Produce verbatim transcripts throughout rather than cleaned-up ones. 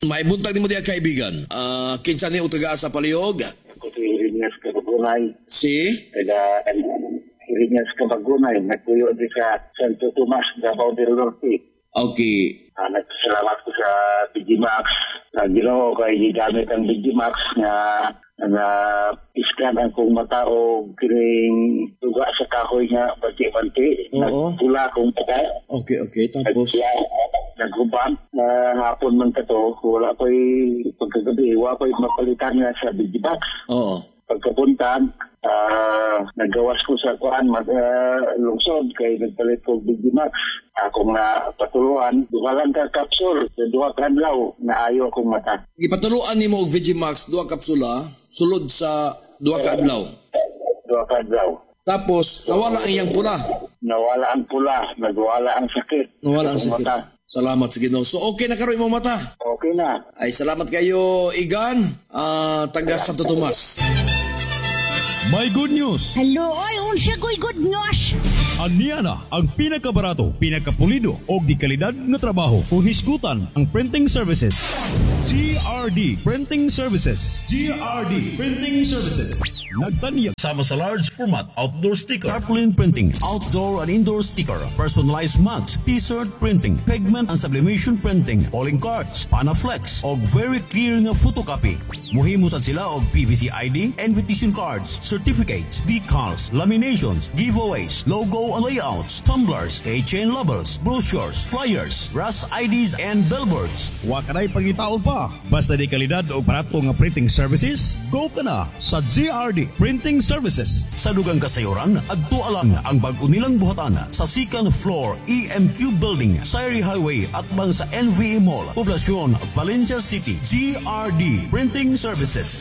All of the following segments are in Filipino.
May buntag ni mo diya kaibigan. Ah, kinsa ni utaga sa palihog? Ako si Irinyas Kabagunay. Si? Taga Irinyas Kabagunay. Nagtuyo din sa Santo Tomas, Davao del Norte. Okay. Uh, nagpasalamat ko sa Digimax. Na ginawa ko ay gigamit ang Digimax na na iskan ang kong mata o kining tuga sa kahoy nga banti-banti. Nagpula akong mata. Okay, okay. Tapos? Naghubang. Uh, hapon man ka to, wala ko'y pagkagabi, wala ko'y mapalitan nga sa Digimax. Oo. Pagkapuntan, uh, nagawas ko sa kuan mag uh, lungsod kay nagpalit ko Digimax. Akong na patuluan, duha lang ka kapsul, duha ka adlaw na ayo akong mata. Ipatuluan nimo og Vigimax duha kapsula sulod sa duha ka adlaw. Duha ka adlaw. Tapos nawala ang iyang pula. Nawala ang pula, nagwala ang sakit. Nawala ang sakit. Mata. Salamat sa Ginoo. So okay na karon imong mata. Okay na. Ay salamat kayo Igan, uh, taga Santo Tomas. May good news! Hello, oy, unsa ko'y good news? Aniya na ang pinakabarato, pinakapulido o di kalidad na trabaho kung hisgutan ang printing services. G R D Printing Services. G R D Printing Services. Nagtanyag sama sa large format outdoor sticker, tarpaulin printing, outdoor and indoor sticker, personalized mugs, t-shirt printing, pigment and sublimation printing, calling cards, panaflex o very clear nga photocopy. Muhimusan sila og P V C I D, invitation cards, certificates, decals, laminations, giveaways, logo and layouts, tumblers, keychain labels, brochures, flyers, brass I Ds and billboards. Wa kanay pangitaon pa. Basta di kalidad o barato nga printing services, go ka na sa G R D Printing Services. Sa dugang kasayuran, adto alang ang bag-o nilang buhatan sa second floor E M Q Building, Sayri Highway at bang sa N V A Mall, Poblacion, Valencia City. G R D Printing Services.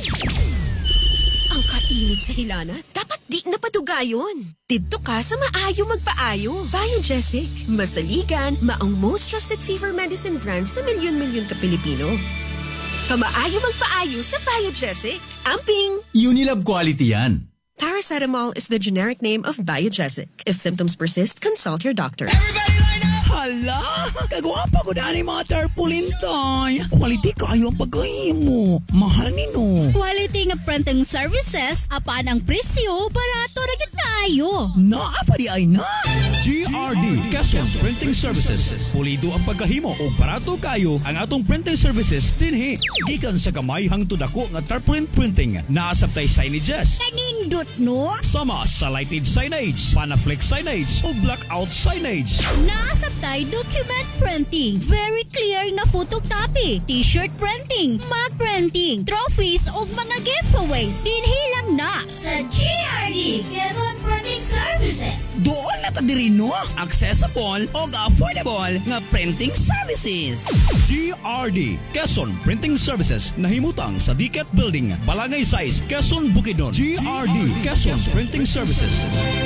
Ang kainit sa hilana, dapat di na patugayon. Dito ka sa maayo magpaayo. Biogesic, masaligan, maong most trusted fever medicine brand sa milyon-milyon ka Pilipino. Kamaayo magpaayo sa Biogesic. Amping! Unilab quality yan. Paracetamol is the generic name of Biogesic. If symptoms persist, consult your doctor. Everybody line up! Hala! Kagwapa ko daan yung mga tarpaulin toy. Quality kayo ang pagkahimo. Mahal nino. Quality nga printing services, apan ang presyo, barato na gid kaayo. Naa pa di ay na. G R D Quezon Printing Services. Pulido ang pagkahimo o barato kayo ang atong printing services dinhi. Gikan sa kamay hangtod dako nga tarpaulin printing. Naasabtay signages. Kanindot no? Sama sa lighted signage, panaflex signage o blackout signage. Naasabtay document printing, very clear nga photocopy, t-shirt printing, mug printing, trophies o mga giveaways. Dinhi lang na sa G R D Quezon Printing Services. Doon na ta diri no, accessible o affordable nga printing services. G R D Quezon Printing Services nahimutang sa D C A T Building, Balangay Size, Quezon, Bukidnon. G R D Quezon Printing Services.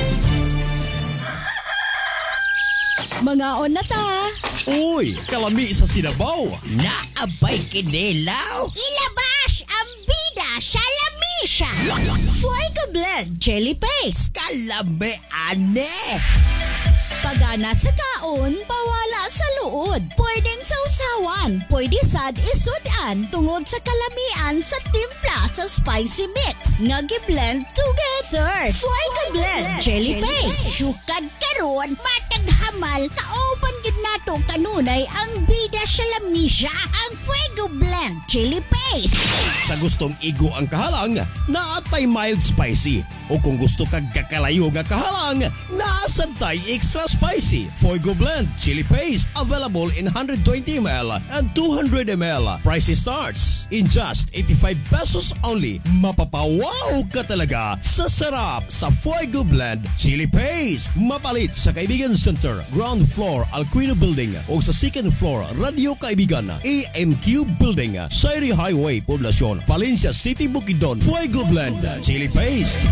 Mga on na ta. Uy, kalami sa Sinabaw. Naabay kinilaw. Ilabas ang bida sa lamisa. Fuego Blend Jelly Paste. Kalami ane. Pagana sa kaon, pawala sa luod. Pwedeng sausawan, pwede sad isudan tungod sa kalamian sa timpla sa spicy mix. Nagi-blend together. Fuego Blend Jelly Paste. Sukad karon, matag hamal, kaoban gid nato kanunay ang bida sa lamisa, ang Fuego Blend Jelly Paste. Sa gustong igo ang kahalang, naatay mild spicy. O kung gusto kag kakalayo nga kahalang, naasantay extra spicy. Fuego Blend Chili Paste available in one hundred twenty milliliters and two hundred milliliters. Price starts in just eighty-five pesos only. Mapapawaw ka talaga sa sarap sa Fuego Blend Chili Paste. Mapalit sa Kaibigan Center, ground floor Alquino Building o sa second floor Radio Kaibigan, A M Q Building, Sayri Highway, Poblacion, Valencia City, Bukidnon. Fuego Blend Chili Paste.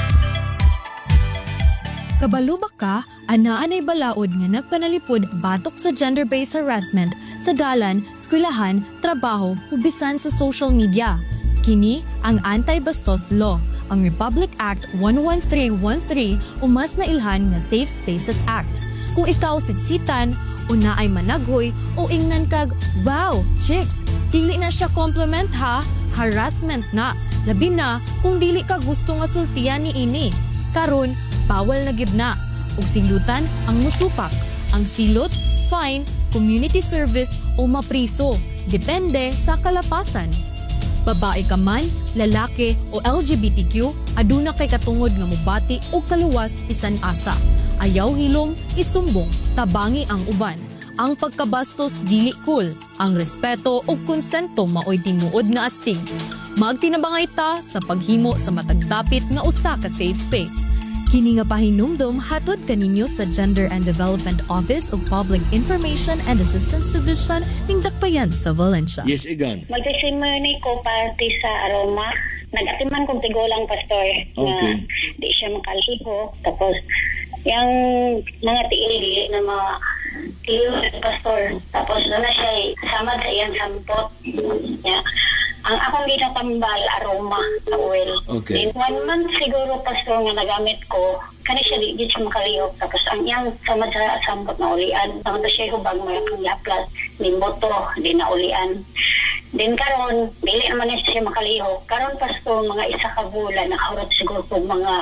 Kabalubak ka, anaan ay balaod nga nagpanalipod batok sa gender-based harassment sa dalan, eskwelahan, trabaho, ug bisan sa social media. Kini ang Anti-Bastos Law, ang Republic Act one one three one three o mas nailhan nga Safe Spaces Act. Kung ikaw sitsitan una ay managhoy o ingnan kag, wow, chicks, dili na siya compliment ha, harassment na. Labi na kung dili ka gusto nga sultian ni ini. Karon, bawal na gid na. Ug silutan ang musupak. Ang silot, fine, community service o mapriso. Depende sa kalapasan. Babae ka man, lalaki o L G B T Q, aduna kay katungod nga mubati o kaluwas bisan asa. Ayaw hilom, isumbong, tabangi ang uban. Ang pagkabastos dili cool, ang respeto o konsento maoy tinuod nga astig. Magtinabangay ta sa paghimo sa matagdapit nga usa ka safe space. Kini nga pahinumdom hatod kaninyo sa Gender and Development Office ug Public Information and Assistance Division ning Dakbayan sa Valencia. Yes, Igan. Magsisimony ko parte sa aroma. Nag-atiman kong tigulang pastor Okay. na di siya makaliho. Tapos, yung mga tiili na mga tiyo ng pastor. Tapos, doon na siya samad sa iyang sampot. Yeah. Ang akong ginatambal, aroma sa oil. Okay. Then, one month siguro pastor nga nagamit ko, kani siya di, di siya makalihok. Tapos, ang iyang samad sa sampot na ulian. Ang siya hubag mo yung yaplas, di moto, di na ulian. Then karon, dili naman na siya makalihok. Karon pastor, mga isa ka bulan, nakahurot siguro po mga